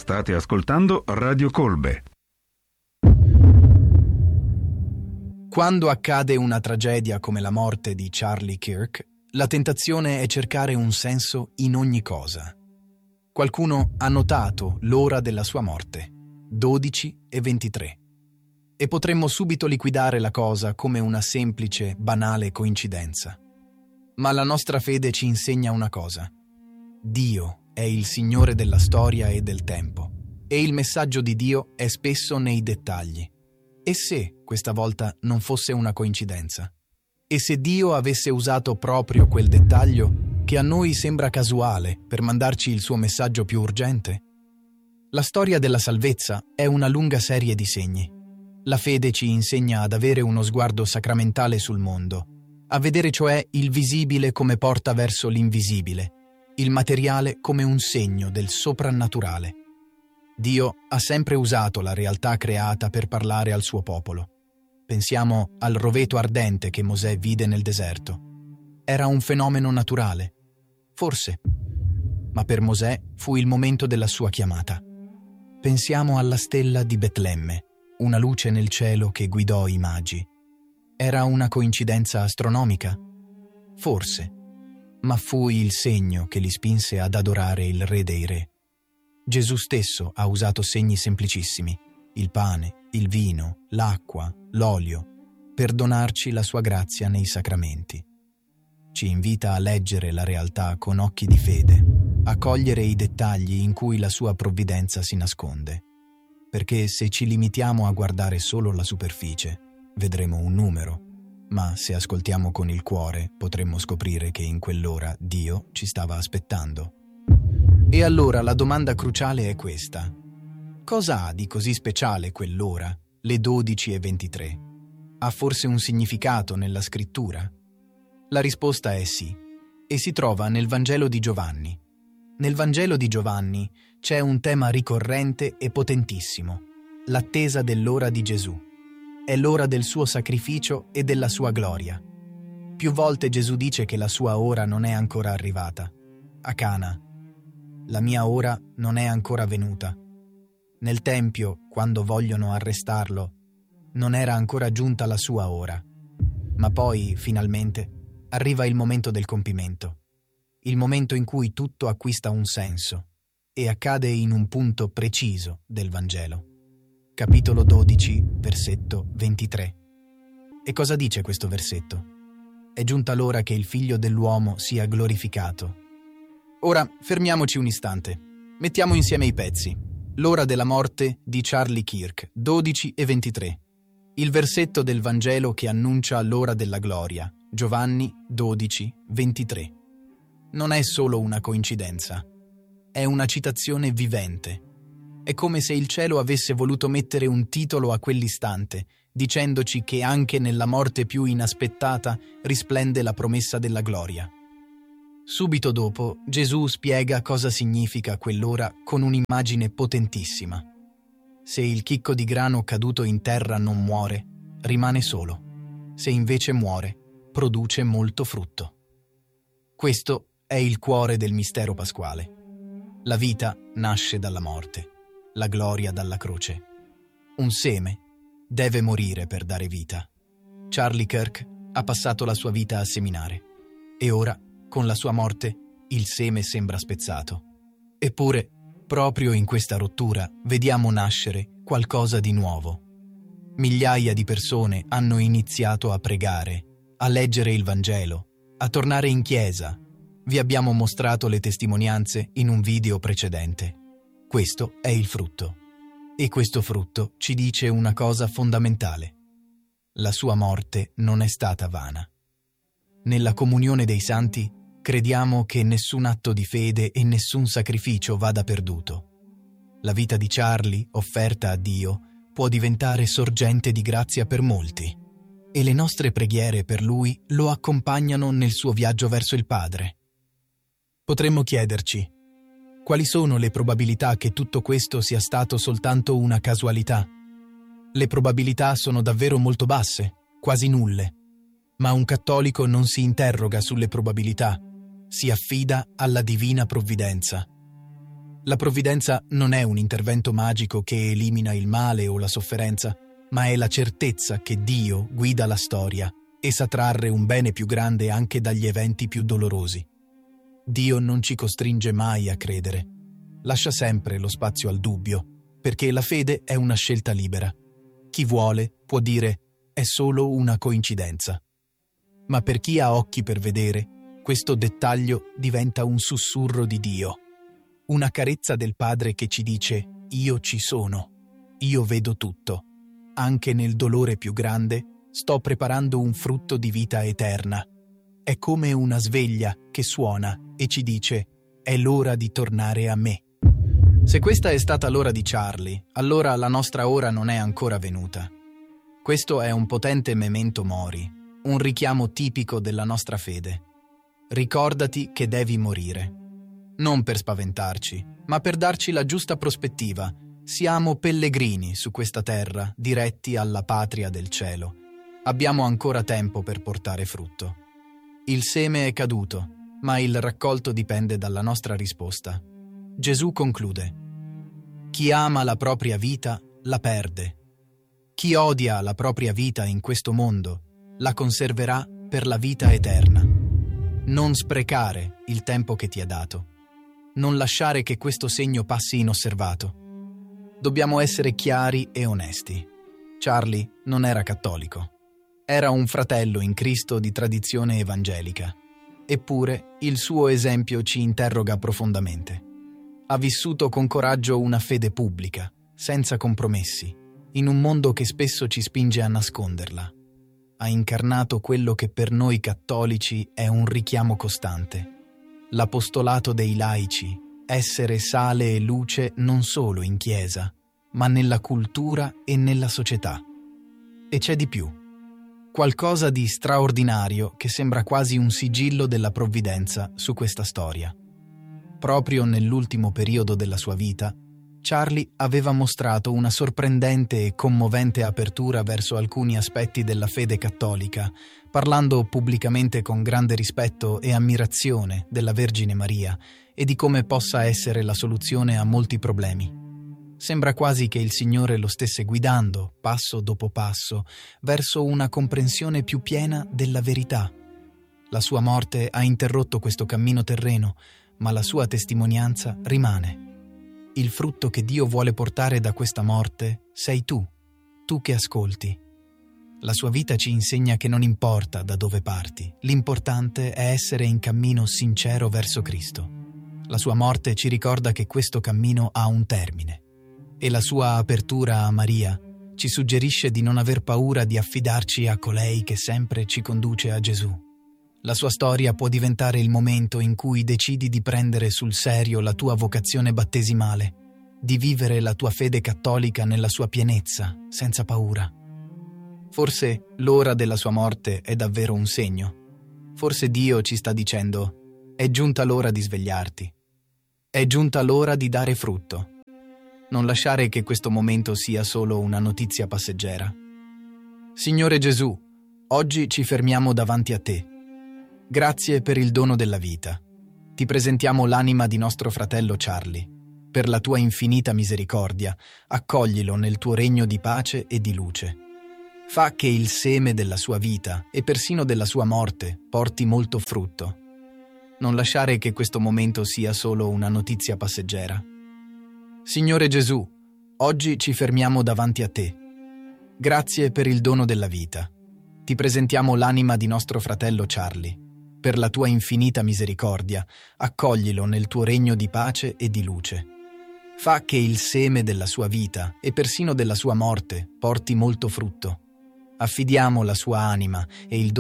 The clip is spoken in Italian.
State ascoltando Radio Colbe. Quando accade una tragedia come la morte di Charlie Kirk, la tentazione è cercare un senso in ogni cosa. Qualcuno ha notato l'ora della sua morte, 12:23, e potremmo subito liquidare la cosa come una semplice, banale coincidenza. Ma la nostra fede ci insegna una cosa. Dio è il Signore della storia e del tempo, e il messaggio di Dio è spesso nei dettagli. E se questa volta non fosse una coincidenza? E se Dio avesse usato proprio quel dettaglio che a noi sembra casuale per mandarci il suo messaggio più urgente? La storia della salvezza è una lunga serie di segni. La fede ci insegna ad avere uno sguardo sacramentale sul mondo, a vedere cioè il visibile come porta verso l'invisibile, il materiale come un segno del soprannaturale. Dio ha sempre usato la realtà creata per parlare al suo popolo. Pensiamo al roveto ardente che Mosè vide nel deserto. Era un fenomeno naturale? Forse. Ma per Mosè fu il momento della sua chiamata. Pensiamo alla stella di Betlemme, una luce nel cielo che guidò i magi. Era una coincidenza astronomica? Forse. Ma fu il segno che li spinse ad adorare il Re dei Re. Gesù stesso ha usato segni semplicissimi, il pane, il vino, l'acqua, l'olio, per donarci la sua grazia nei sacramenti. Ci invita a leggere la realtà con occhi di fede, a cogliere i dettagli in cui la sua provvidenza si nasconde. Perché se ci limitiamo a guardare solo la superficie, vedremo un numero. Ma se ascoltiamo con il cuore, potremmo scoprire che in quell'ora Dio ci stava aspettando. E allora la domanda cruciale è questa. Cosa ha di così speciale quell'ora, le 12:23? Ha forse un significato nella scrittura? La risposta è sì, e si trova nel Vangelo di Giovanni. Nel Vangelo di Giovanni c'è un tema ricorrente e potentissimo, l'attesa dell'ora di Gesù. È l'ora del suo sacrificio e della sua gloria. Più volte Gesù dice che la sua ora non è ancora arrivata. A Cana, la mia ora non è ancora venuta. Nel Tempio, quando vogliono arrestarlo, non era ancora giunta la sua ora. Ma poi, finalmente, arriva il momento del compimento. Il momento in cui tutto acquista un senso e accade in un punto preciso del Vangelo. Capitolo 12, versetto 23. E cosa dice questo versetto? È giunta l'ora che il Figlio dell'uomo sia glorificato. Ora, fermiamoci un istante. Mettiamo insieme i pezzi. L'ora della morte di Charlie Kirk, 12:23. Il versetto del Vangelo che annuncia l'ora della gloria, Giovanni 12:23. Non è solo una coincidenza. È una citazione vivente. È come se il cielo avesse voluto mettere un titolo a quell'istante, dicendoci che anche nella morte più inaspettata risplende la promessa della gloria. Subito dopo, Gesù spiega cosa significa quell'ora con un'immagine potentissima. Se il chicco di grano caduto in terra non muore, rimane solo. Se invece muore, produce molto frutto. Questo è il cuore del mistero pasquale. La vita nasce dalla morte. La gloria dalla croce. Un seme deve morire per dare vita. Charlie Kirk ha passato la sua vita a seminare e ora, con la sua morte, il seme sembra spezzato. Eppure, proprio in questa rottura vediamo nascere qualcosa di nuovo. Migliaia di persone hanno iniziato a pregare, a leggere il Vangelo, a tornare in chiesa. Vi abbiamo mostrato le testimonianze in un video precedente. Questo è il frutto. E questo frutto ci dice una cosa fondamentale. La sua morte non è stata vana. Nella comunione dei santi crediamo che nessun atto di fede e nessun sacrificio vada perduto. La vita di Charlie, offerta a Dio, può diventare sorgente di grazia per molti. E le nostre preghiere per lui lo accompagnano nel suo viaggio verso il Padre. Potremmo chiederci: quali sono le probabilità che tutto questo sia stato soltanto una casualità? Le probabilità sono davvero molto basse, quasi nulle. Ma un cattolico non si interroga sulle probabilità, si affida alla divina provvidenza. La provvidenza non è un intervento magico che elimina il male o la sofferenza, ma è la certezza che Dio guida la storia e sa trarre un bene più grande anche dagli eventi più dolorosi. Dio non ci costringe mai a credere. Lascia sempre lo spazio al dubbio, perché la fede è una scelta libera. Chi vuole può dire «è solo una coincidenza». Ma per chi ha occhi per vedere, questo dettaglio diventa un sussurro di Dio. Una carezza del Padre che ci dice «Io ci sono, io vedo tutto. Anche nel dolore più grande sto preparando un frutto di vita eterna». È come una sveglia che suona e ci dice «È l'ora di tornare a me». Se questa è stata l'ora di Charlie, allora la nostra ora non è ancora venuta. Questo è un potente memento mori, un richiamo tipico della nostra fede. Ricordati che devi morire. Non per spaventarci, ma per darci la giusta prospettiva. Siamo pellegrini su questa terra, diretti alla patria del cielo. Abbiamo ancora tempo per portare frutto. Il seme è caduto, ma il raccolto dipende dalla nostra risposta. Gesù conclude: «Chi ama la propria vita la perde. Chi odia la propria vita in questo mondo la conserverà per la vita eterna». Non sprecare il tempo che ti è dato. Non lasciare che questo segno passi inosservato. Dobbiamo essere chiari e onesti. Charlie non era cattolico. Era un fratello in Cristo di tradizione evangelica. Eppure il suo esempio ci interroga profondamente. Ha vissuto con coraggio una fede pubblica, senza compromessi, in un mondo che spesso ci spinge a nasconderla. Ha incarnato quello che per noi cattolici è un richiamo costante. L'apostolato dei laici, essere sale e luce non solo in chiesa, ma nella cultura e nella società. E c'è di più. Qualcosa di straordinario che sembra quasi un sigillo della provvidenza su questa storia. Proprio nell'ultimo periodo della sua vita, Charlie aveva mostrato una sorprendente e commovente apertura verso alcuni aspetti della fede cattolica, parlando pubblicamente con grande rispetto e ammirazione della Vergine Maria e di come possa essere la soluzione a molti problemi. Sembra quasi che il Signore lo stesse guidando, passo dopo passo, verso una comprensione più piena della verità. La sua morte ha interrotto questo cammino terreno, ma la sua testimonianza rimane. Il frutto che Dio vuole portare da questa morte sei tu che ascolti. La sua vita ci insegna che non importa da dove parti, l'importante è essere in cammino sincero verso Cristo. La sua morte ci ricorda che questo cammino ha un termine. E la sua apertura a Maria ci suggerisce di non aver paura di affidarci a colei che sempre ci conduce a Gesù. La sua storia può diventare il momento in cui decidi di prendere sul serio la tua vocazione battesimale, di vivere la tua fede cattolica nella sua pienezza, senza paura. Forse l'ora della sua morte è davvero un segno. Forse Dio ci sta dicendo: è giunta l'ora di svegliarti. È giunta l'ora di dare frutto. Non lasciare che questo momento sia solo una notizia passeggera. Signore Gesù, oggi ci fermiamo davanti a te. Grazie per il dono della vita. Ti presentiamo l'anima di nostro fratello Charlie. Per la tua infinita misericordia, accoglilo nel tuo regno di pace e di luce. Fa che il seme della sua vita e persino della sua morte porti molto frutto. Non lasciare che questo momento sia solo una notizia passeggera. Signore Gesù, oggi ci fermiamo davanti a te. Grazie per il dono della vita. Ti presentiamo l'anima di nostro fratello Charlie. Per la tua infinita misericordia, accoglilo nel tuo regno di pace e di luce. Fa che il seme della sua vita e persino della sua morte porti molto frutto. Affidiamo la sua anima e il